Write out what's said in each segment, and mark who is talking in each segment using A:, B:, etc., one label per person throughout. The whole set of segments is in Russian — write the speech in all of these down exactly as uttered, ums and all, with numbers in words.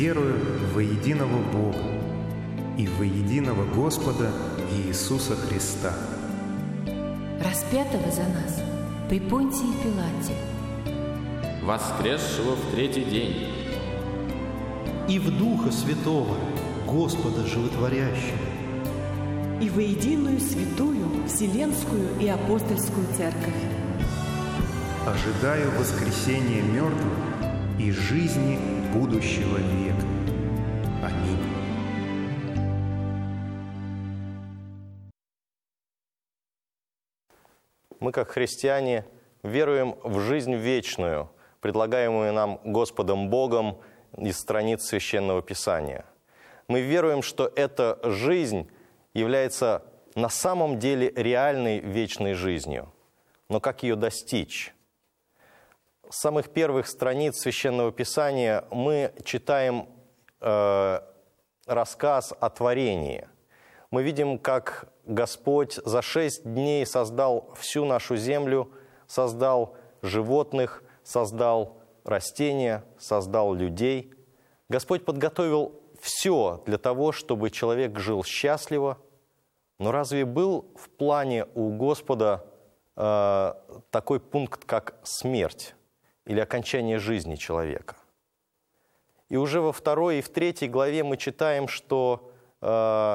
A: верую во единого Бога и во единого Господа Иисуса Христа,
B: распятого за нас при Понтии Пилате,
C: воскресшего в третий день,
D: и в Духа Святого, Господа Животворящего,
E: и во единую святую Вселенскую и Апостольскую Церковь.
A: ожидаю воскресения мертвых и жизни будущего века. Аминь.
F: Мы, как христиане, веруем в жизнь вечную, предлагаемую нам Господом Богом из страниц Священного Писания. Мы веруем, что эта жизнь является на самом деле реальной вечной жизнью. Но как ее достичь? С самых первых страниц Священного Писания мы читаем э, рассказ о творении. Мы видим, как Господь за шесть дней создал всю нашу землю, создал животных, создал растения, создал людей. Господь подготовил все для того, чтобы человек жил счастливо. Но разве был в плане у Господа э, такой пункт, как смерть или окончание жизни человека? И уже во второй и в третьей главе мы читаем, что э,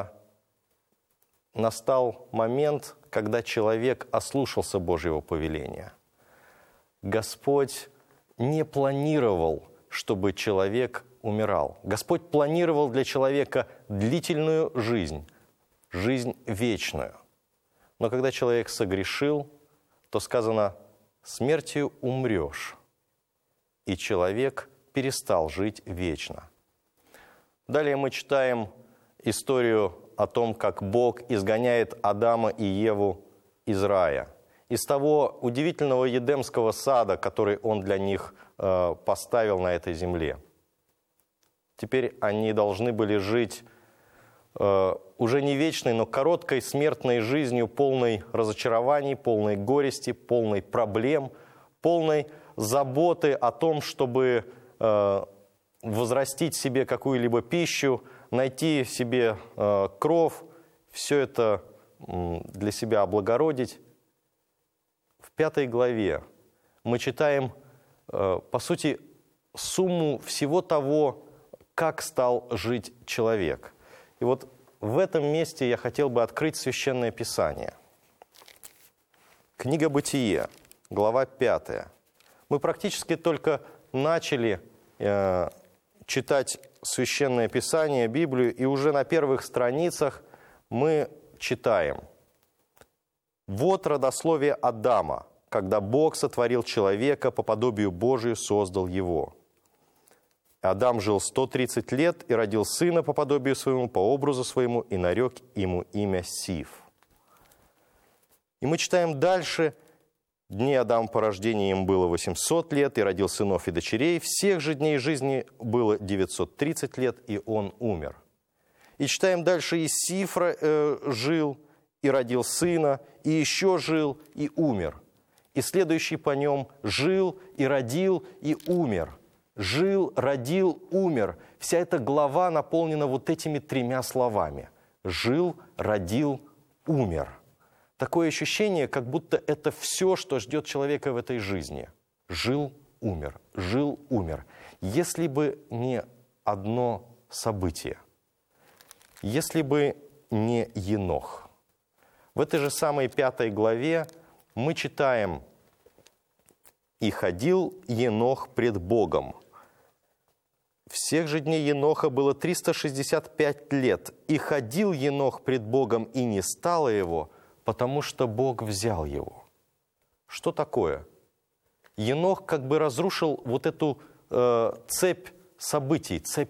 F: настал момент, когда человек ослушался Божьего повеления. Господь не планировал, чтобы человек умирал. Господь планировал для человека длительную жизнь, жизнь вечную. Но когда человек согрешил, то сказано: «смертью умрешь», и человек перестал жить вечно. Далее мы читаем историю о том, как Бог изгоняет Адама и Еву из рая, из того удивительного Едемского сада, который Он для них э, поставил на этой земле. Теперь они должны были жить э, уже не вечной, но короткой смертной жизнью, полной разочарований, полной горести, полной проблем, полной заботы о том, чтобы э, возрастить себе какую-либо пищу, найти себе э, кров, все это э, для себя облагородить. В пятой главе мы читаем, э, по сути, сумму всего того, как стал жить человек. И вот в этом месте я хотел бы открыть Священное Писание. Книга Бытие, глава пятая. Мы практически только начали э, читать Священное Писание, Библию, и уже на первых страницах мы читаем: «Вот родословие Адама, когда Бог сотворил человека, по подобию Божию создал его. Адам жил сто тридцать лет и родил сына по подобию своему, по образу своему, и нарек ему имя Сиф». И мы читаем дальше: «Дней Адама по рождении им было восемьсот лет, и родил сынов и дочерей. Всех же дней жизни было девятьсот тридцать лет, и он умер». И читаем дальше: «И Сиф э, жил, и родил сына, и еще жил, и умер. И следующий по нем жил, и родил, и умер». Жил, родил, умер. Вся эта глава наполнена вот этими тремя словами. Жил, родил, умер. Такое ощущение, как будто это все, что ждет человека в этой жизни. Жил, умер, жил, умер. Если бы не одно событие, если бы не Енох. В этой же самой пятой главе мы читаем: «И ходил Енох пред Богом. Всех же дней Еноха было триста шестьдесят пять лет, и ходил Енох пред Богом, и не стало его, потому что Бог взял его». Что такое? Енох как бы разрушил вот эту э, цепь событий, цепь